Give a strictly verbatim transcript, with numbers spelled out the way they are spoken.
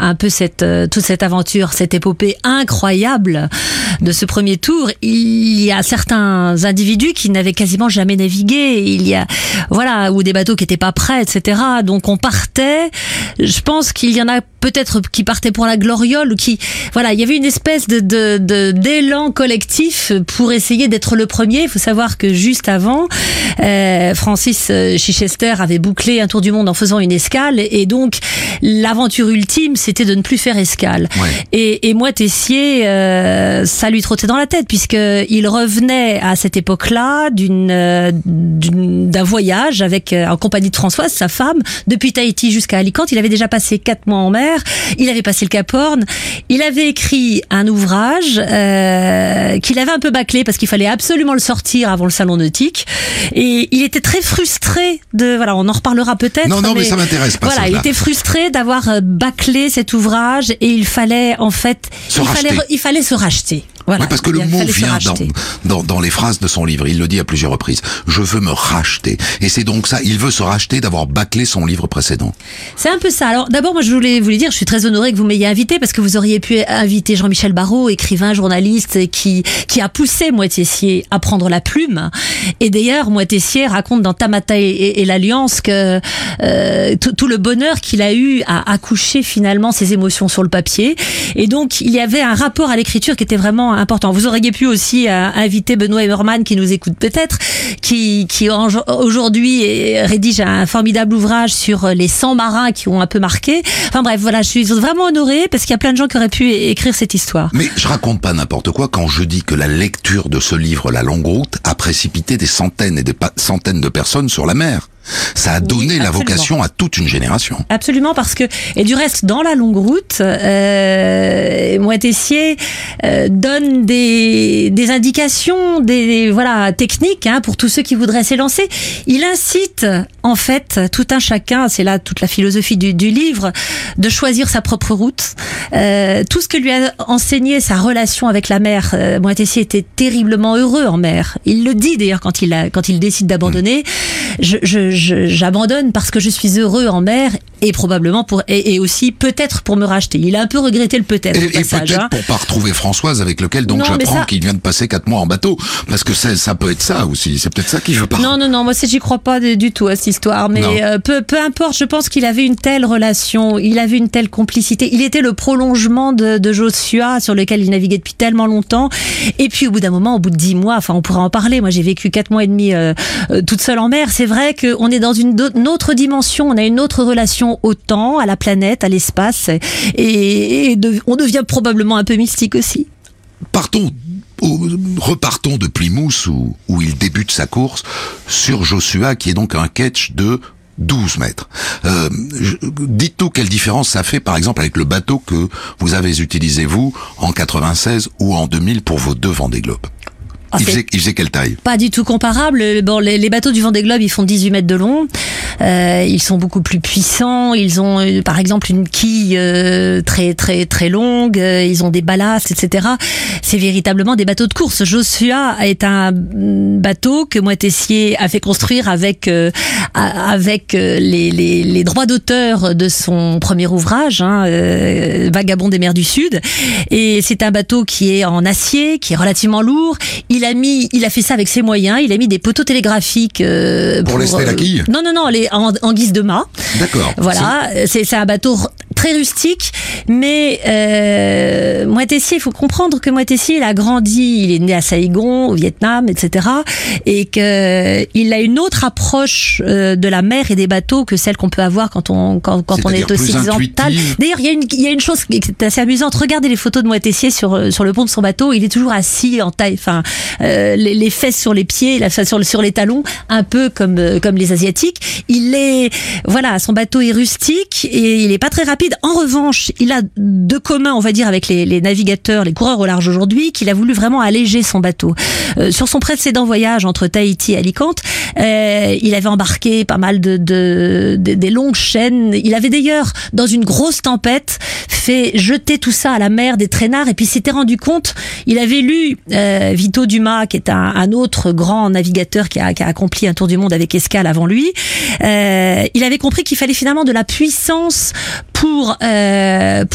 un peu cette euh, toute cette aventure, cette épopée incroyable de ce premier tour. Il y a certains individus qui n'avaient quasiment jamais navigué. Il y a voilà ou des bateaux qui étaient pas prêts, et cetera. Donc on partait. Je pense qu'il y en a peut-être qui partaient pour la gloriole ou qui voilà, il y avait une espèce de, de, de d'élan collectif pour essayer d'être le premier. Il faut savoir que juste avant, euh, Francis Chichester avait bouclé un tour du monde en faisant une escale et donc l'aventure ultime c'était de ne plus faire escale. Ouais. Et, et moi Tessier, euh, ça lui trottait dans la tête puisque il revenait à cette époque-là d'une, euh, d'une d'un voyage avec en compagnie de Françoise, sa femme, depuis Tahiti jusqu'à Alicante. Il avait déjà passé quatre mois en mer. Il avait passé le Cap Horn. Il avait écrit un ouvrage euh, qu'il avait un peu bâclé parce qu'il fallait absolument le sortir avant le salon nautique. Et il était très frustré de voilà, on en reparlera peut-être. Non, non, mais, mais ça m'intéresse pas. Voilà, il était frustré d'avoir bâclé cet ouvrage et il fallait en fait, se il racheter. fallait, il fallait se racheter. Voilà, oui, parce que le mot vient dans, dans, dans les phrases de son livre. Il le dit à plusieurs reprises. Je veux me racheter. Et c'est donc ça. Il veut se racheter d'avoir bâclé son livre précédent. C'est un peu ça. Alors, d'abord, moi, je voulais vous le dire, je suis très honorée que vous m'ayez invité parce que vous auriez pu inviter Jean-Michel Barrault, écrivain, journaliste, qui, qui a poussé Moitessier à prendre la plume. Et d'ailleurs, Moitessier raconte dans Tamata et, et, et l'Alliance que, euh, tout, tout le bonheur qu'il a eu à accoucher finalement ses émotions sur le papier. Et donc, il y avait un rapport à l'écriture qui était vraiment important. Vous auriez pu aussi euh, inviter Benoît Emmerman qui nous écoute peut-être, qui, qui aujourd'hui rédige un formidable ouvrage sur les cent marins qui ont un peu marqué. Enfin bref, voilà, je suis vraiment honorée parce qu'il y a plein de gens qui auraient pu écrire cette histoire. Mais je raconte pas n'importe quoi quand je dis que la lecture de ce livre, La Longue Route, a précipité des centaines et des centaines de personnes sur la mer. Ça a donné oui, la vocation à toute une génération. Absolument, parce que et du reste dans La Longue Route, euh, Moitessier euh, donne des des indications, des, des voilà techniques hein, pour tous ceux qui voudraient s'élancer. Il incite en fait tout un chacun, c'est là toute la philosophie du, du livre, de choisir sa propre route. Euh, tout ce que lui a enseigné sa relation avec la mer. Euh, Moitessier était terriblement heureux en mer. Il le dit d'ailleurs quand il a quand il décide d'abandonner. Mmh. Je, je Je, j'abandonne parce que je suis heureux en mer et probablement pour et, et aussi peut-être pour me racheter. Il a un peu regretté le peut-être. Et, au passage, et peut-être hein. pour pas retrouver Françoise avec lequel donc non, j'apprends ça... qu'il vient de passer quatre mois en bateau parce que c'est, ça peut être ça aussi. C'est peut-être ça qu'il veut pas. Non non non, moi c'est, j'y crois pas du tout à cette histoire. Mais euh, peu peu importe. Je pense qu'il avait une telle relation, il avait une telle complicité. Il était le prolongement de, de Joshua sur lequel il naviguait depuis tellement longtemps. Et puis au bout d'un moment, au bout de dix mois, enfin on pourra en parler. Moi j'ai vécu quatre mois et demi euh, euh, toute seule en mer. C'est vrai que on est dans une, une autre dimension, on a une autre relation au temps, à la planète, à l'espace, et, et de, on devient probablement un peu mystique aussi. Partons, repartons de Plymouth où, où il débute sa course sur Joshua, qui est donc un ketch de douze mètres. Euh, dites-nous quelle différence ça fait, par exemple, avec le bateau que vous avez utilisé, vous, en quatre-vingt-seize ou en deux mille pour vos deux Vendée Globe. Ah, il, faisait, il faisait quelle taille? Pas du tout comparable. Bon, les, les bateaux du Vendée Globe, ils font dix-huit mètres de long. Euh, ils sont beaucoup plus puissants. Ils ont, euh, par exemple, une quille euh, très très très longue. Euh, ils ont des ballasts, et cetera. C'est véritablement des bateaux de course. Joshua est un bateau que Moitessier a fait construire avec euh, avec les, les, les droits d'auteur de son premier ouvrage, hein, euh, Vagabond des mers du Sud. Et c'est un bateau qui est en acier, qui est relativement lourd. Il a mis, il a fait ça avec ses moyens. Il a mis des poteaux télégraphiques euh, pour, pour lester la quille. Non, non, non, les en, en guise de mât. D'accord. Voilà, c'est, c'est un bateau très rustique, mais euh, Moitessier, il faut comprendre que Moitessier, il a grandi, il est né à Saigon, au Vietnam, et cetera, et que il a une autre approche euh, de la mer et des bateaux que celle qu'on peut avoir quand on quand, quand on est occidental. D'ailleurs, il y a une il y a une chose qui est assez amusante. Regardez les photos de Moitessier sur sur le pont de son bateau. Il est toujours assis en taille, enfin euh, les, les fesses sur les pieds, la sur sur les talons, un peu comme comme les Asiatiques. Il est voilà, son bateau est rustique et il est pas très rapide. En revanche, il a de commun, on va dire, avec les, les navigateurs, les coureurs au large aujourd'hui, qu'il a voulu vraiment alléger son bateau. Euh, sur son précédent voyage entre Tahiti et Alicante, euh, il avait embarqué pas mal de, de, de des longues chaînes. Il avait d'ailleurs, dans une grosse tempête, fait jeter tout ça à la mer, des traînards, et puis s'était rendu compte. Il avait lu euh, Vito Dumas, qui est un, un autre grand navigateur qui a, qui a accompli un tour du monde avec escale avant lui. Euh, il avait compris qu'il fallait finalement de la puissance pour euh,